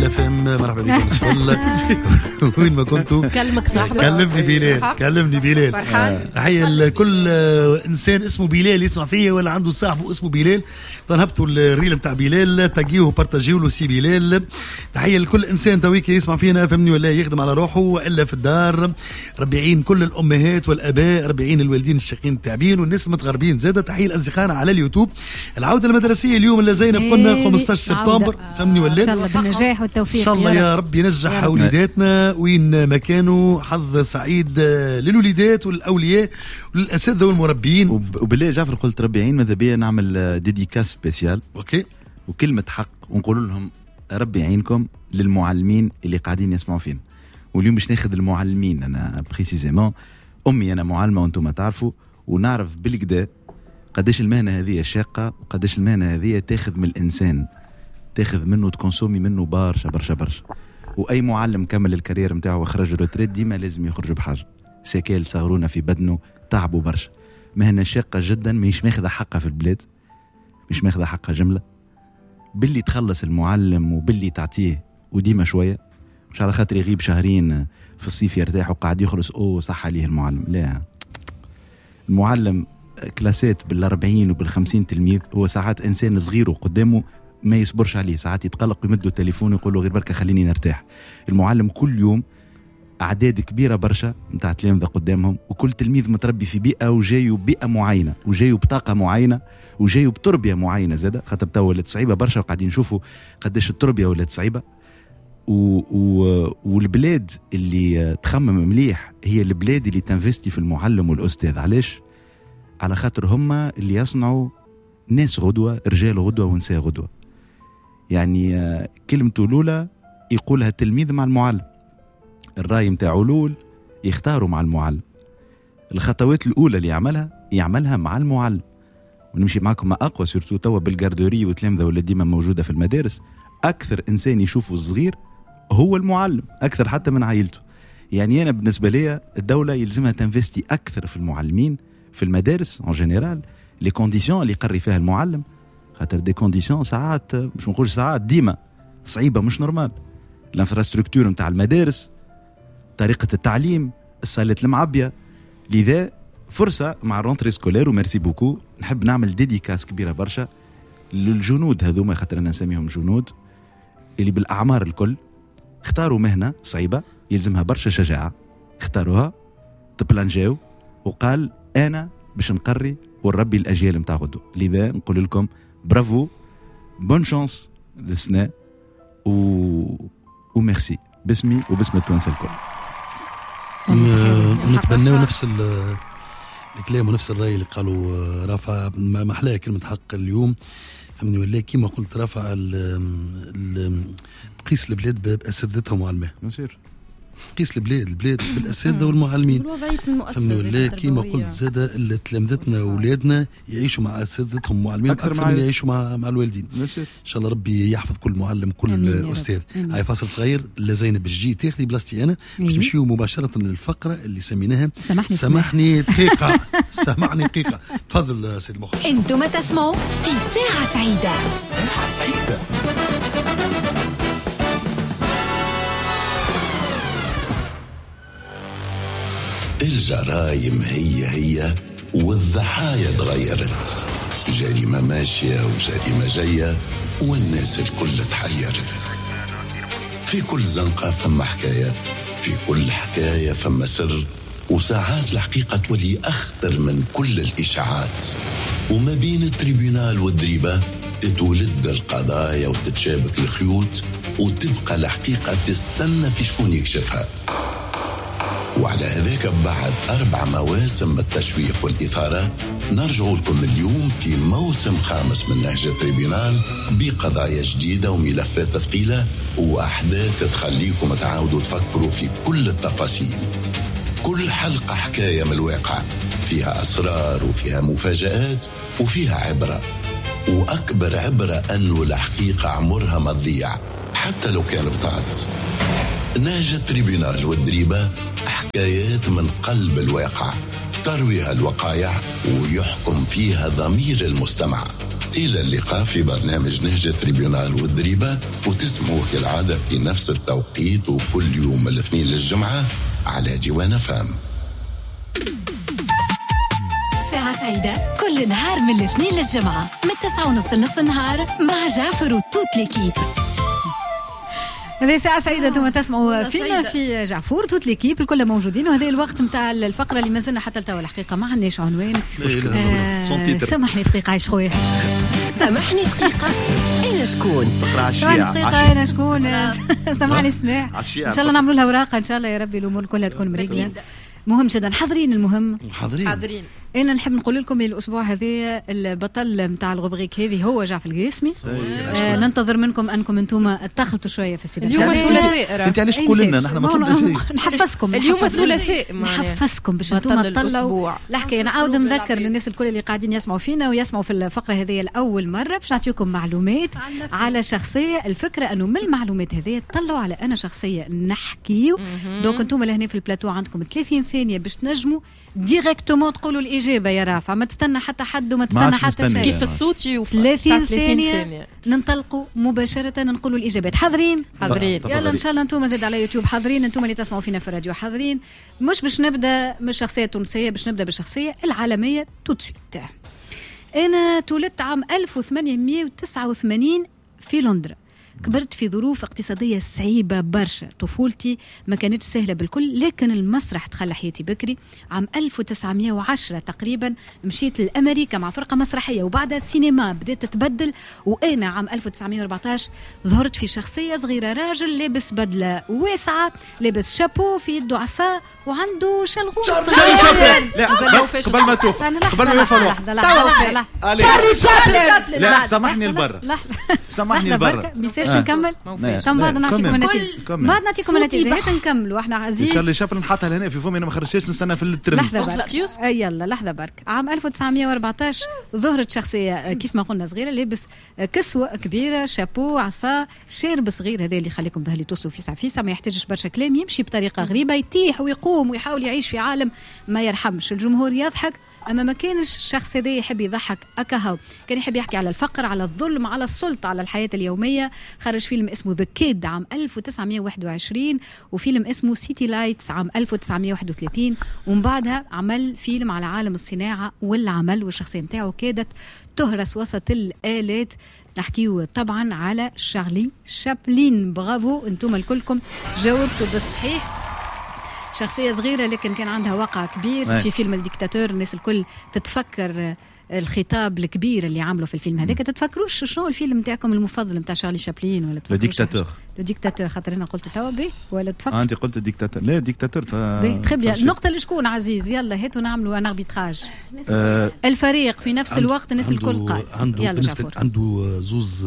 FM. مرحبا بكم بسفل وين ما كنتوا. كلمك صاحبك. كلمني بلال. تحية لكل إنسان اسمه بلال يسمع فيه ولا عنده صاحبه اسمه بلال. هبطوا الريل متاع بلال تاجيه وبارتاجيو له سي بلال. تحية لكل إنسان تويك يسمع فينا فهمني ولا يخدم على روحه وإلا في الدار. ربي يعين كل الأمهات والأباء، ربي يعين الوالدين الشاقين التعبين والناس المتغربين. زادة تحية لأصدقائنا على اليوتيوب. العودة المدرسية اليوم اللي زينب قلنا 15 سبتمبر فهمني ولا إن شاء الله بالنجاح والتوفيق إن شاء الله يا رب ينجح وليداتنا وين ما كانوا. حظ سعيد للوليدات والأولياء والأساتذة والمربين. وبالله جعفر قلت ربي يعين ماذا بيا نعمل ديديكاس سبيسيال أوكي وكلمة حق ونقول لهم ربي يعينكم للمعلمين اللي قاعدين يسمعوا فينا. واليوم مش ناخذ المعلمين أنا بريسيزيمون أمي أنا معلمة وأنتم ما تعرفوا ونعرف بالكدا قديش المهنة هذه شاقة وقديش المهنة هذه تاخذ من الإنسان، تاخذ منه تكونسومي منه برشا برشا برشا. وأي معلم كمل الكارير متاعه وخرج روتريت ديما لازم يخرج بحاجة. ساكيل صغرونا في بدنه تعبوا برشا. مهنة شاقة جدا مش ماخذة حقها في البلاد، مش ماخذة حقها جملة. باللي تخلص المعلم وباللي تعطيه وديما شوية مش على خاطر يغيب شهرين في الصيف يرتاح وقاعد يخلص صح عليه المعلم. لا، المعلم كلاسات بال40 وبال50 تلميذ هو ساعات إنسان صغير وقدامه ما يصبرش عليه، ساعات يتقلق ويمدوا التليفون ويقول له غير بركة خليني نرتاح. المعلم كل يوم أعداد كبيرة برشا متاع تلامذة قدامهم وكل تلميذ متربي في بيئة وجايو بيئة معينة وجايو بطاقة معينة وجايو بتربية معينة زادة. خاطر بتاع ولد صعيبة برشا وقاعدين نشوفوا قديش التربية ولد صعيبة. والبلاد اللي تخمم مليح هي البلاد اللي تنفستي في المعلم والأستاذ. علاش؟ على خاطر هما اللي يصنعوا ناس غدوة، رجال غدوة ونساء غدوة. يعني كلمته الأولى يقولها التلميذ مع المعلم، الرأي متاعه الأول يختاروا مع المعلم، الخطوات الأولى اللي يعملها مع المعلم. ونمشي معكم ما أقوى سورتو توا بالجاردوري وتلامذة ولا ديما موجودة في المدارس. أكثر إنسان يشوفه الصغير هو المعلم أكثر حتى من عائلته. يعني أنا بالنسبة لي الدولة يلزمها تنفستي أكثر في المعلمين في المدارس en général. les conditions اللي يقري فيها المعلم خاطر دي كونديسيون ساعات مش نقول ساعات ديما صعيبة مش نورمال. الانفراستركتور متاع المدارس، طريقة التعليم، الصالات المعبية. لذا فرصة مع الرونتري سكولير وميرسي بوكو نحب نعمل ديديكاس كبيرة برشا للجنود هذوما خاطر أنا نسميهم جنود اللي بالأعمار الكل اختاروا مهنة صعيبة يلزمها برشا شجاعة، اختاروها تبلانجاو وقال أنا باش نقري ونربي الأجيال متاع غدو. لذا نقول لكم برافو بون شانس للسنة وميرسي باسمي وباسم التوانسة الكل. نتبناو نفس الكلام ونفس الرأي اللي قالوا رافع. ما أحلاها كلمة حق اليوم فهمني ولا كيما قلت رافع تقيس البلاد بأساتذتهم وعلمها. قيس البلاد بالأساتذة والمعلمين ولا كيما قلت زادة تلامذتنا وولادنا يعيشوا مع أساتذتهم ومعلمين أكثر من يعيشوا مع الوالدين. إن شاء الله ربي يحفظ كل معلم كل أستاذ. هاي فاصل صغير لزينب بجي تاخذي بلاستي أنا باش نمشيو مباشرة للفقرة اللي سميناها سامحني دقيقة. سامحني دقيقة. تفضل سيد المخرج. أنتم تسمعوا في ساعة سعيدة. ساعة سعيدة. الجرائم هي والضحايا تغيرت. جريمة ماشية وجريمة جاية والناس الكل تحيرت. في كل زنقة فما حكاية، في كل حكاية فما سر، وساعات الحقيقة تولي أخطر من كل الإشاعات. وما بين التريبيونال والدريبة تتولد القضايا وتتشابك الخيوط وتبقى الحقيقة تستنى في شكون يكشفها. وعلى هذاك بعد 4 مواسم من التشويق والإثارة نرجع لكم اليوم في موسم 5 من نهج التريبيونال بقضايا جديدة وملفات ثقيلة وأحداث تخليكم تعاودوا تفكروا في كل التفاصيل. كل حلقة حكاية من الواقع فيها أسرار وفيها مفاجآت وفيها عبرة. وأكبر عبرة أنه الحقيقة عمرها ما تضيع حتى لو كان بطاعت. نهج التريبيونال والدريبة حكايات من قلب الواقع ترويها الوقائع ويحكم فيها ضمير المستمع. إلى اللقاء في برنامج نهج تريبيونال والدريبات، وتسمعوا كالعادة في نفس التوقيت وكل يوم من الاثنين للجمعة على ديوان فام. ساعة سعيدة كل نهار من الاثنين للجمعة من 9:30 لنص النهار مع جعفر وتوت ليكيب. هذه ساعة سعيدة ثم تسمعوا فينا في جعفور توت ليكيب الكل موجودين، وهذا الوقت متاع الفقرة اللي مازلنا حتى لتوا الحقيقة ما عندناش عنوان. سامحني دقيقة عايش خويا. سامحني دقيقة أنا شكون؟ فقرة عشية. دقيقة أنا شكون؟ سامحني سماح. إن شاء الله نعملوا لها وراقة إن شاء الله يا ربي الأمور كلها تكون مريقة. مهم جدا حاضرين. المهم حاضرين. أنا نحب نقول لكم الأسبوع هذا البطل متاع الغبغيك هذه هو جعفر القاسمي. ننتظر منكم أنكم أنتم اتخذوا شوية في السيدة. اليوم ثلاثاء. أنت علاش تقول لنا نحن ما طلبنا شيء؟ نحفزكم اليوم ثلاثاء. نحفزكم باش أنتم تطلعوا الحكاية. نعاود نذكر للناس الكل اللي قاعدين يسمعوا فينا ويسمعوا في الفقرة هذه لأول مرة باش نعطيكم معلومات على شخصية. الفكرة أنه من المعلومات هذه تطلعوا على أنا شخصية نحكيو. دونك أنتم لهنا في البلاتو عندكم 30 ثانية باش تنجموا ديريكتومون تقولوا الإجابة يا رافع، ما تستنى حتى حد وما تستنى حتى شيء. كيف الصوتي 30 ثانية ننطلقوا مباشرة نقولوا الإجابات. حاضرين؟ يلا إن شاء الله أنتم زاد على يوتيوب حاضرين، أنتم اللي تسمعوا فينا في الراديو حاضرين. مش باش نبدأ من الشخصية التونسية، باش نبدأ بالشخصية العالمية توتسويت. أنا تولدت عام 1889 في لندن. كبرت في ظروف اقتصادية صعيبة برشا. طفولتي ما كانتش سهلة بالكل، لكن المسرح تخلى حياتي بكري. عام 1910 تقريبا مشيت لأمريكا مع فرقة مسرحية، وبعدها السينما بدأت تتبدل. وأنا عام 1914 ظهرت في شخصية صغيرة، راجل لابس بدلة واسعة، لابس شابو، في يده عصا وعنده شلغوم. قبل ما توفى قبل ما يوفى الوقت تشارلي تشابلن. لا سامحني البر سامحني البر نكمل. كم بعد نعطيكم النتيجة. بعد نعطيكم النتيجة. هات نكملوا احنا عزيز. تشارلي شابلن نحطها لهنا في فمي، انا ما خرجتش نستنى في الترند. لحظة برك. يلا لحظة برك. عام 1914 ظهرت شخصية كيف ما قلنا صغيرة، لابس كسوة كبيرة، شابو، عصا، شارب صغير. هذا اللي يخليكم ظهري توصلوا فيسع ما يحتاجش برشا كلام، يمشي بطريقة غريبة، يتيح ويقوم ويحاول يعيش في عالم ما يرحمش. الجمهور يضحك، أما ما كانش الشخص هذا يحب يضحك أكهو، كان يحب يحكي على الفقر، على الظلم، على السلطة، على الحياة اليومية. خرج فيلم اسمه ذا كيد عام 1921، وفيلم اسمه سيتي لايتس عام 1931، ومن بعدها عمل فيلم على عالم الصناعة والعمل، والشخصية متاعه كادت تهرس وسط الآلات. نحكيو طبعا على شارلي شابلين. برافو انتم الكلكم جاوبتوا بالصحيح. شخصية صغيرة لكن كان عندها وقع كبير في فيلم الديكتاتور. الناس الكل تتفكر الخطاب الكبير اللي عمله في الفيلم هذاك. تتفكروش شنو الفيلم متاعكم المفضل متاع شارلي شابلين؟ ولا لو ديكتاتور خاطر انا قلت توا به ولا تفكر؟ انت قلت الديكتاتور. لا ديكتاتور تخبي النقطة اللي شكون عزيز. يلا هاتوا نعملوا ان اربيتراج. الفريق في نفس الوقت الناس الكل قال عنده زوز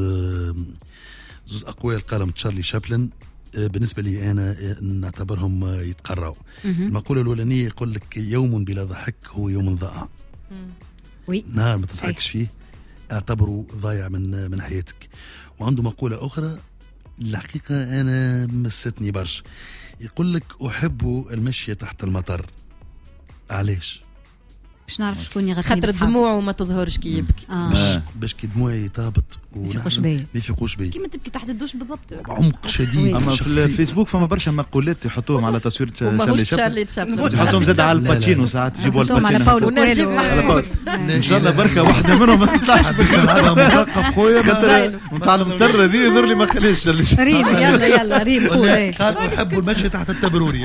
أقوال قالهم تشارلي شابلن. بالنسبة لي أنا نعتبرهم يتقرأوا. المقولة الأولانية يقول لك يوم بلا ضحك هو يوم ضائع. نهار ما تضحكش فيه اعتبره ضايع من حياتك. وعنده مقولة أخرى الحقيقة أنا مستني برش، يقول لك أحب المشي تحت المطر. علاش؟ باش نعرف شكون يغني خاطر الدموع وما تظهرش كي يبكي. باش كي دموعي تهبط ما يفيقوش بي كيما تبكي تحت الدوش بالضبط. عمق شديد. اما في الفيسبوك فما برشا مقولات يحطوهم على تصوير شارلي شابلن، يحطوهم زاد على الباتشينو ساعات يجيبوا الباتشينو على باولو ان شاء الله بركه واحده منهم ما تطلعش هذا مثقف خويا نتاع المضطر هذه يضر لي ما خليش ريم. يلا ريم قول. قال احب المشي تحت التبروري.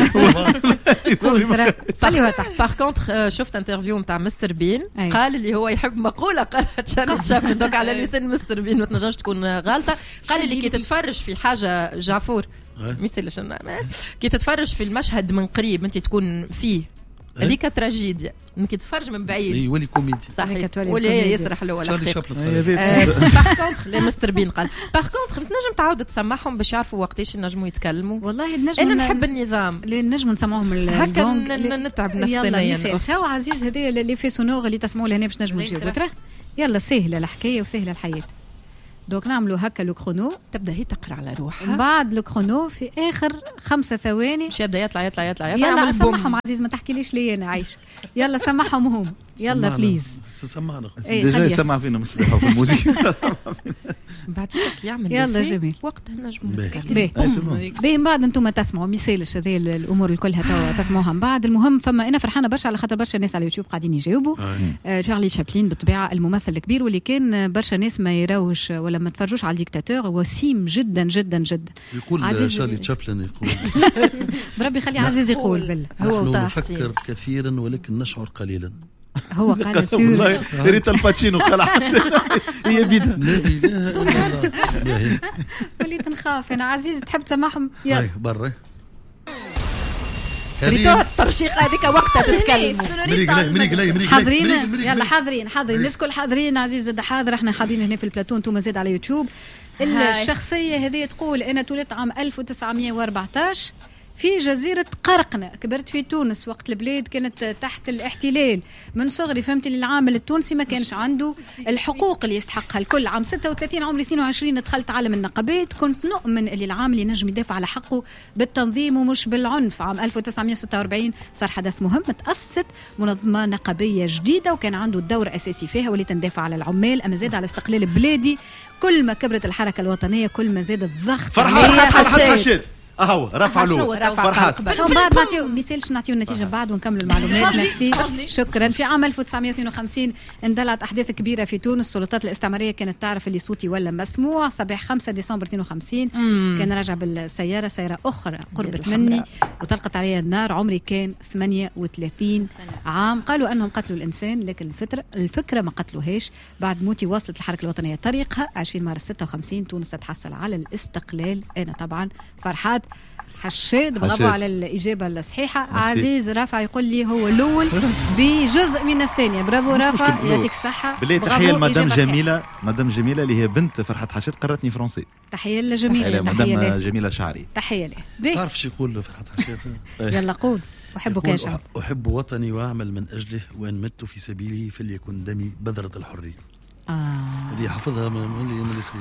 باغ كونتر شفت انترفيو نتاع مستر بين قال اللي هو يحب مقوله قالها تشارلي شابلن. دوك على لسان مستر بين ما تنجمش تكون غلطه. قال اللي كي تتفرج في حاجه جعفور مثلش كي تتفرج في المشهد من قريب انت تكون فيه هذيك تراجيديا، كي تتفرج من بعيد يولي كوميدي صحيح ولا يسرح له ولا شارلي شابلن. باغ كونتر لي مستر بين قال باغ كونتر تنجم تعاود تسمعهم باش يعرفوا وقتاش ينجموا يتكلموا. والله نجم انا نحب النظام اللي نجم نسمعهم هكا نتعب نفسيا. شو عزيز هذه اللي في سونور اللي تسمعوا لهنا باش نجموا نجيبوا ترى. يلا سهله الحكايه وسهله الحياه. دوك نعملوا هكا لو كرونو، تبدا هي تقرا على روحها بعد لو كرونو في اخر 5 ثواني باش يبدا يطلع يلا سمعهم عزيز ما تحكيليش لي انا عايشه. يلا سمعهم هم. يلا بليز سمعنا ديجا يسمع فينا مصباح في الموسيقى. بعديك يعمل يلا جميل وقتها نجم باهي. من بعد انتم تسمعوا ميسالش هذه الامور الكلها توا تسمعوها من بعد. المهم فما انا فرحانه برشا على خاطر برشا ناس على اليوتيوب قاعدين يجاوبوا. شارلي شابلين بالطبيعه الممثل الكبير، واللي كان برشا ناس ما يراوش ولا ما تفرجوش على الديكتاتور، وسيم جدا جدا جدا. يقول شارلي شابلين يقول بربي خلي عزيز يقول بالله. هو نفكر كثيرا ولكن نشعر قليلا. هو قال سور والله ريت الباتشينو قال هي بيدا وليت نخاف انا. عزيز تحب تسمعهم؟ يلا برا ريتو الترشيق هذيك وقتها تتكلم. حاضرين يلا حاضرين الناس كل حاضرين. عزيز زاد حاضر، احنا حاضرين هنا في البلاتون، انتم زاد على يوتيوب. الشخصيه هذه تقول انا تولدت عام 1914 في جزيرة قرقنة، كبرت في تونس وقت البلاد كانت تحت الاحتلال. من صغري فهمت اللي العامل التونسي ما كانش عنده الحقوق اللي يستحقها الكل. عام 36 عمري 22 دخلت عالم النقابات. كنت نؤمن اللي العامل ينجم يدافع على حقه بالتنظيم ومش بالعنف. عام 1946 صار حدث مهم، تأسست منظمة نقابية جديدة وكان عنده الدور أساسي فيها، وليت ندافع على العمال. أما زاد على استقلال بلادي. كل ما كبرت الحركة الوطنية كل ما زاد الضغط. فرحات اهو رفع له فرحات. بعد نعطيو ميسالش نعطيو النتيجه بعد ونكملوا المعلومات. ميرسي شكرا. في عام 1952 اندلعت احداث كبيره في تونس. السلطات الاستعماريه كانت تعرف اللي صوتي ولا مسموع. صباح 5 ديسمبر 52 كان راجع بالسياره، سياره اخرى قربت مني وطلقت علي النار. عمري كان 38 عام. قالوا انهم قتلوا الانسان لكن الفكره ما قتلوهاش. بعد موتي وصلت الحركه الوطنيه طريقها. 20 مارس 56 تونس تتحصل على الاستقلال. انا طبعا فرحات. حشاد برافو على الإجابة الصحيحة. عزيز رافع يقول لي هو الأول بجزء من الثانية. برافو رافع يعطيك الصحة. بالله تحية لمدام جميلة. مدام جميلة اللي هي بنت فرحة حشاد قررتني فرنسي. تحية لجميلة. مدام جميلة شعري. تحية له. تعرف شو يقول فرحة حشاد؟ يلا قول. أحبك يا شعب. أحب وطني وأعمل من أجله وإن مت في سبيله فليكن دمي بذرة الحرية. هذه حافظها من الصغير.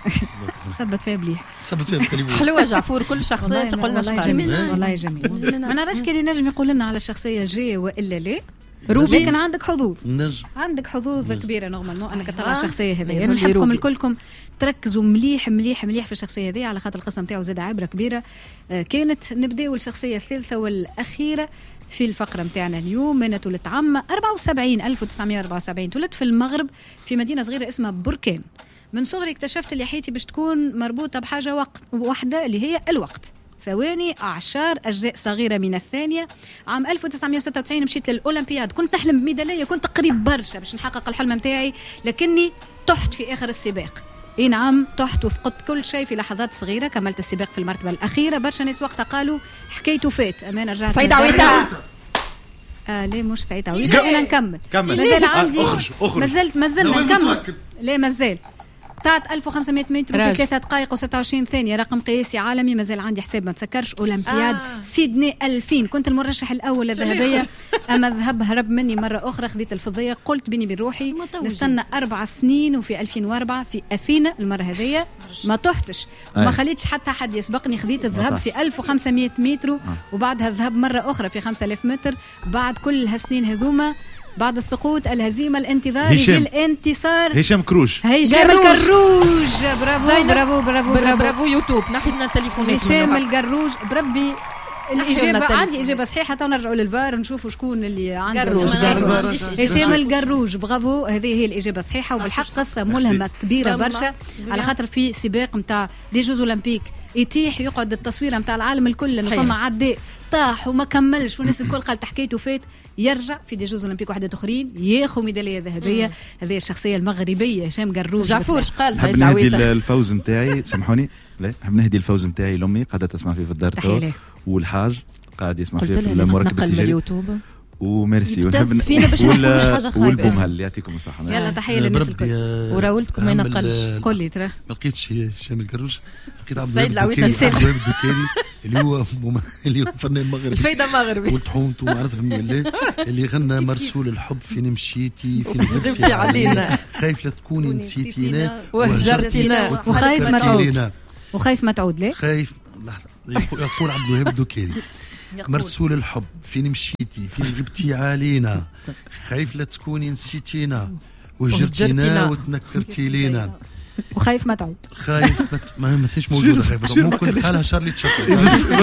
ثبت فيها مليح. حلوة جعفور. كل شخصية تقول لنا والله جميل. والله جميل. ما نراش كي نجم يقول لنا على الشخصية جي والا لا. روبي لكن عندك حظوظ. عندك حظوظ كبيرة نورمالمون انك تطلع الشخصية هذه. انا نحبكم الكلكم تركزوا مليح مليح مليح في الشخصية هذه على خاطر القصة نتاعو زاد عبرة كبيرة. كانت نبداو الشخصية الثالثة والأخيرة في الفقرة متاعنا اليوم. أنا تولدت عام 1974 تولدت في المغرب في مدينة صغيرة اسمها بركان. من صغري اكتشفت اللي حياتي باش تكون مربوطة بحاجة واحدة اللي هي الوقت. ثواني أعشار أجزاء صغيرة من الثانية. عام 1996 مشيت للأولمبياد. كنت نحلم بميدالية، كنت قريب برشا باش نحقق الحلم متاعي، لكني تحت في آخر السباق. نعم تحت وفقدت كل شيء في لحظات صغيرة. كملت السباق في المرتبة الأخيرة. برشا ناس وقتها قالوا حكايته فات. أمانة رجعت سعيد عويطة. ليه مش سعيد عويطة؟ أنا نكمل. مازال عندي مازلنا نكمل. ليه مازال قطعت 1500 متر في 3 دقائق و26 ثانية. رقم قياسي عالمي. مازال عندي حساب ما تسكرش. أولمبياد سيدني 2000 كنت المرشح الأول الذهبية. أما الذهب هرب مني مرة أخرى. خذيت الفضية. قلت بيني بروحي نستنى 4 سنين. وفي 2004 في أثينا المرة هذية ما تحتش وما خليتش حتى حد يسبقني. خذيت الذهب في 1500 متر وبعدها الذهب مرة أخرى في 5000 متر. بعد كل هالسنين هذوما بعد السقوط الهزيمة الانتظار يجي الانتصار. هشام الكروج. برافو يوتيوب. نحي لنا التليفونات. هشام الكروج. بربي الإجابة عندي إجابة صحيحة. تو نرجعوا للفار نشوفوا شكون اللي عنده. هشام الكروج. برافو هذه هي الإجابة الصحيحة. وبالحق قصة ملهمة كبيرة برشا على خاطر في سباق متاع دي جوز أولمبيك يتيح يقعد التصوير متاع العالم الكل انه فما عداء طاح وما كملش والناس الكل قالت حكايته فات. يرجع في دي جوز أولمبيك واحدة أخرين ياخذ ميدالية ذهبية. هذه الشخصية المغربية هشام قروج. جعفور قال حب نهدي الفوز متاعي. سامحوني لا حب نهدي الفوز متاعي لأمي قاعدة تسمع فيه في الدار تو. والحاج قاعد يسمع فيه في المراكب التجارية. وميرسي ونحب والبومهل يعطيكم الصحة. يلا تحية للناس الكل. وراولتكم ما ينقلش. قول لي ترى ما لقيتش هشام الكروج. لقيت عبد الوهاب الدكاري اللي هو فنان مغربي الفايدة مغربي والطحونت وما عرفت من اللي غنى مرسول الحب فين مشيتي فين غبتي علينا خايف لا تكوني نسيتينا وهجرتينا وخايف ما تعود ليه خايف يقول عبد الوهاب الدكاري. مرسول الحب، فين مشيتي، فين غبتي علينا، خايف لا تكوني نسيتينا وجرتينا وتنكرتي لينا، وخايف ما تعود. خايف ما فيش موجوده خايف ممكن خالها شارلي تشابلن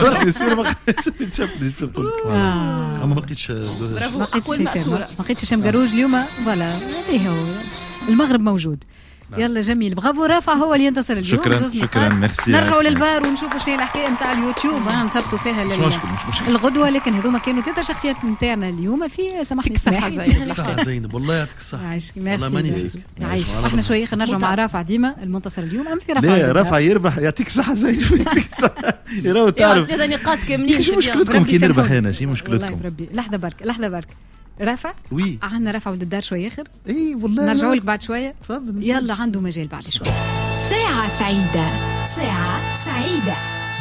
اما ما لقيتش ما لقيتش هشام قروج اليوم. فوالا هذه هو المغرب موجود. يلا جميل، برافو رافع هو اللي ينتصر اليوم. شكرا ميرسي. نرجعوا للبار ونشوفوا شيء الحكايه نتاع اليوتيوب نثبتوا فيها الغدوه. لكن هذوما كانوا 3 شخصيات نتاعنا اليوم. في سامحني صحة زينب والله يعطيك الصحة. عايش عايش. احنا شويه نرجع مع رافع ديما المنتصر اليوم. ام في رافع لا رافع يربح يعطيك الصحة زينب. يراو تعرف هذا نقاط كاملين. شو مشكلتكم كي نربح هنا؟ شي مشكلتكم؟ والله بربي لحظة برك رافع وي عندنا رافع ولد الدار شويه اخر. اي والله نرجعوا لك بعد شويه. يلا عنده مجال بعد شويه. ساعة سعيدة، ساعة سعيدة.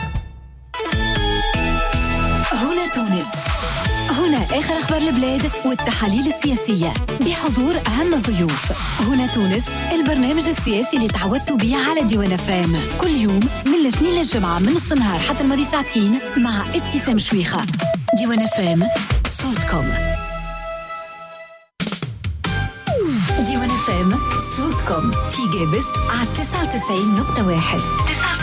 هنا تونس، هنا آخر أخبار البلاد والتحاليل السياسية بحضور أهم الضيوف. هنا تونس، البرنامج السياسي اللي تعودتوا بيه على ديوان فام كل يوم من الاثنين للجمعة من نص النهار حتى الماضي ساعتين مع ابتسام شويخة. ديوان فام، صوتكم. ديوان فام، صوتكم في جابس على 99.1.